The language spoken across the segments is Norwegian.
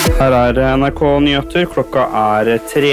Her NRK Nyheter, klokka 3.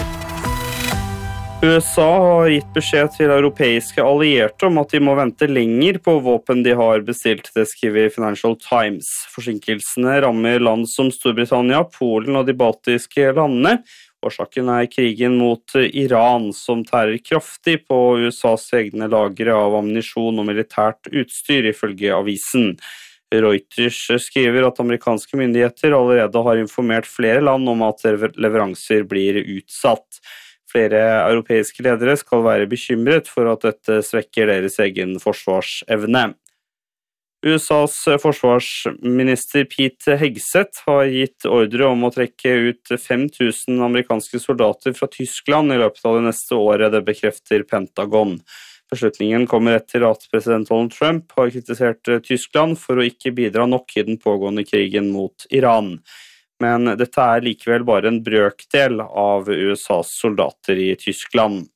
USA har gitt beskjed til europeiske allierte om at de må vente lenger på våpen de har bestilt, det skriver Financial Times. Forsinkelsene rammer land som Storbritannia, Polen og de baltiske landene. Årsaken krigen mot Iran, som tærer kraftig på USAs egne lagre av ammunisjon og militært utstyr, ifølge avisen. Reuters skriver at amerikanske myndigheter allerede har informert flere land om at leveranser blir utsatt. Flere europeiske ledere skal være bekymret for at dette svekker deres egen forsvarsevne. USAs forsvarsminister Pete Hegseth har gitt ordre om å trekke ut 5000 amerikanske soldater fra Tyskland i løpet av det neste året, det bekrefter Pentagon. Beslutningen kommer etter at president Donald Trump har kritisert Tyskland for å ikke bidra nok i den pågående krigen mot Iran. Men dette likevel bare en brøkdel av USAs soldater i Tyskland.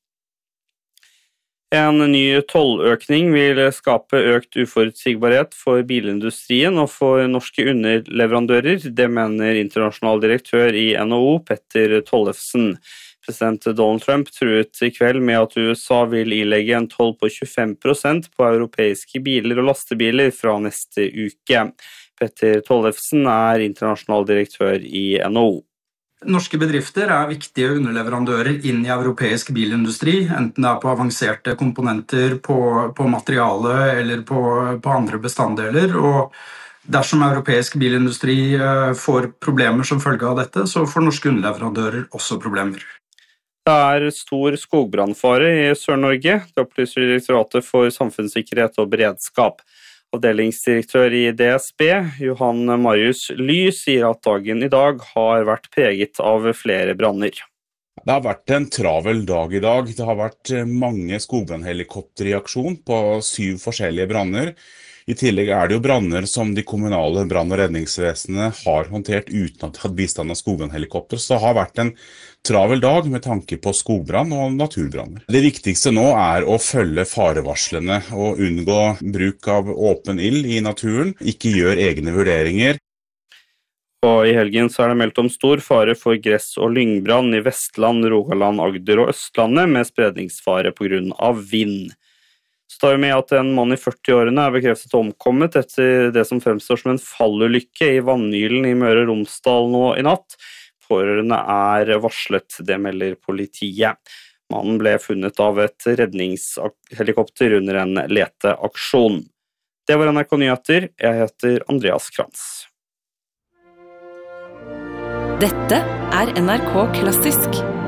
En ny tolløkning vil skape økt uforutsigbarhet for bilindustrien og for norske underleverandører, det mener internasjonal direktør i NHO, Petter Tollefsen. President Donald Trump truet i kveld med at USA vil ilegge en toll på 25% på europeiske biler og lastebiler fra neste uke. Petter Tollefsen internasjonal direktør i NHO. Norske bedrifter viktige underleverandører inn i europeisk bilindustri, enten det på avanserte komponenter, på materiale eller på andre bestanddeler. Og dersom europeisk bilindustri får problemer som følge av dette, så får norske underleverandører også problemer. Det stor skogbrannfare i Sør-Norge, det opplyser Direktoratet for samfunnssikkerhet og beredskap. Avdelingsdirektør i DSB, Johan Marius Ly, sier at dagen i dag har vært preget av flere branner. Det har vært en travel dag i dag. Det har vært mange skogbrannhelikopter i aksjon på 7 forskjellige branner. I tillegg det jo branner som de kommunale brann- og redningsvesenene har håndtert uten at de hadde bistand av skogbrannhelikopter. Så det har vært en travel dag med tanke på skogbrann og naturbranner. Det viktigste nå å følge farevarslene og unngå bruk av åpen ild i naturen, ikke gjøre egne vurderinger. Og i helgen så det meldt om stor fare for gress- og lyngbrann i Vestland, Rogaland, Agder og Østlandet med spredningsfare på grunn av vind. Så det med at en mann i 40-årene bekreftet omkommet etter det som fremstår som en fallulykke i Vannylen i Møre og Romsdal nå i natt. Pårørende varslet, det melder politiet. Mannen ble funnet av et redningshelikopter under en leteaksjon. Det var NRK Nyheter. Jeg heter Andreas Krantz. Dette NRK Klassisk.